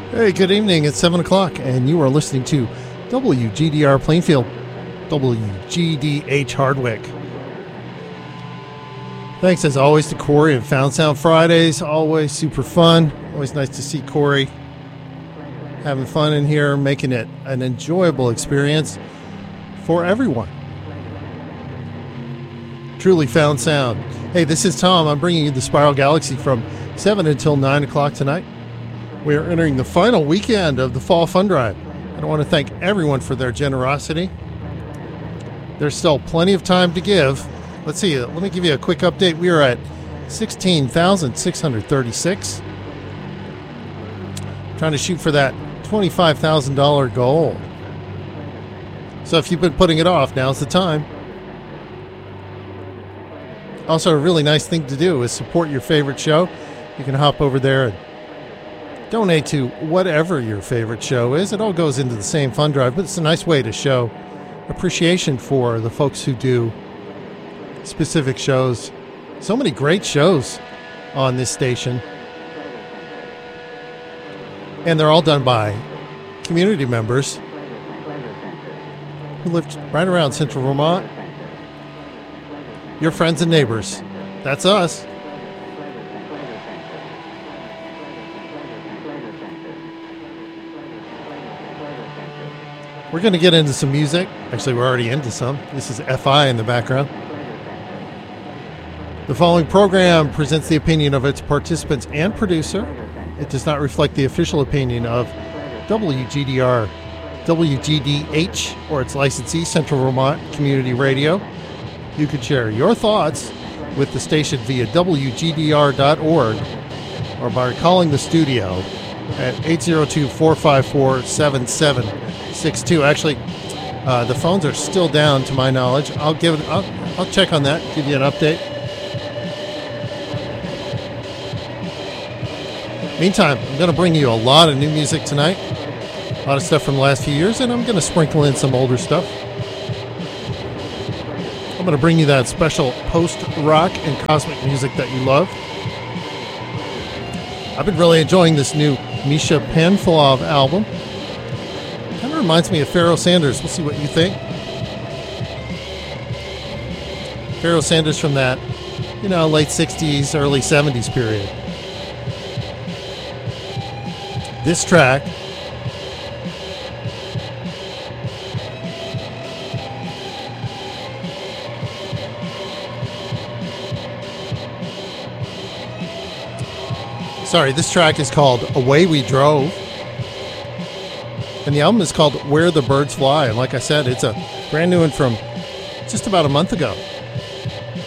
Hey, good evening. It's 7 o'clock, and you are listening to WGDR Plainfield, WGDH Hardwick. Thanks, as always, to Corey and Found Sound Fridays. Always super fun. Always nice to see Corey having fun in here, making it an enjoyable experience for everyone. Truly Found Sound. Hey, this is Tom. I'm bringing you the Spiral Galaxy from 7 until 9 o'clock tonight. We are entering the final weekend of the Fall Fund Drive, and I want to thank everyone for their generosity. There's still plenty of time to give. Let's see, let me give you a quick update. We are at $16,636. Trying to shoot for that $25,000 goal. So if you've been putting it off, now's the time. Also, a really nice thing to do is support your favorite show. You can hop over there and donate to whatever your favorite show is. It all goes into the same fund drive, but it's a nice way to show appreciation for the folks who do specific shows. So many great shows on this station. And they're all done by community members who live right around Central Vermont. Your friends and neighbors. That's us. We're going to get into some music. Actually, we're already into some. This is FI in the background. The following program presents the opinion of its participants and producer. It does not reflect the official opinion of WGDR, WGDH, or its licensee, Central Vermont Community Radio. You can share your thoughts with the station via WGDR.org or by calling the studio at 802-454-7762. Actually, the phones are still down to my knowledge. I'll check on that, give you an update. Meantime, I'm going to bring you a lot of new music tonight. A lot of stuff from the last few years, and I'm going to sprinkle in some older stuff. I'm going to bring you that special post-rock and cosmic music that you love. I've been really enjoying this new Misha Panfilov album. Kind of reminds me of Pharoah Sanders. We'll see what you think. Pharoah Sanders from that, late 60s, early 70s period. This track this track is called Away We Drove. And the album is called Where the Birds Fly. And like I said, it's a brand new one from just about a month ago.